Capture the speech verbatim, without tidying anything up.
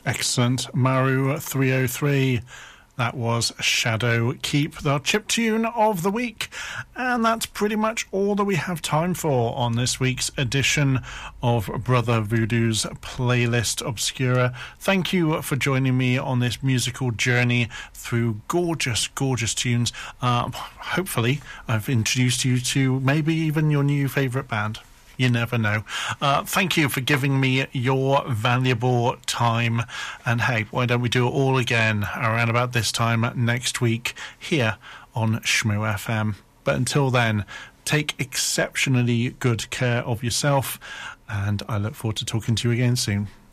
Excellent. Maru three oh three. That was Shadow Keep, the chiptune of the week. And that's pretty much all that we have time for on this week's edition of Brother Voodoo's Playlist Obscura. Thank you for joining me on this musical journey through gorgeous, gorgeous tunes. Uh, hopefully, I've introduced you to maybe even your new favourite band. You never know. Uh, thank you for giving me your valuable time. And hey, why don't we do it all again around about this time next week here on Shmoo F M. But until then, take exceptionally good care of yourself, and I look forward to talking to you again soon.